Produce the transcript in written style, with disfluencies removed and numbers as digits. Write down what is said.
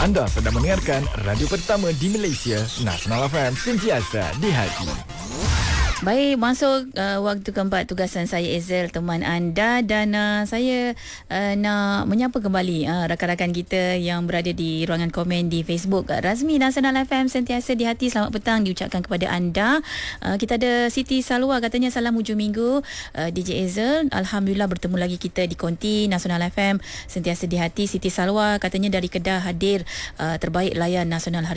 Anda sedang mendengarkan radio pertama di Malaysia, Nasional FM, sentiasa di hati. Baik, masuk waktu keempat tugasan saya Ezel, teman anda, dan saya nak menyapa kembali rakan-rakan kita yang berada di ruangan komen di Facebook. Razmi Nasional FM sentiasa di hati, selamat petang diucapkan kepada anda. Kita ada Siti Salwa, katanya salam hujung minggu DJ Ezel. Alhamdulillah bertemu lagi kita di konti Nasional FM sentiasa di hati. Siti Salwa katanya dari Kedah hadir, terbaik layan Nasional hari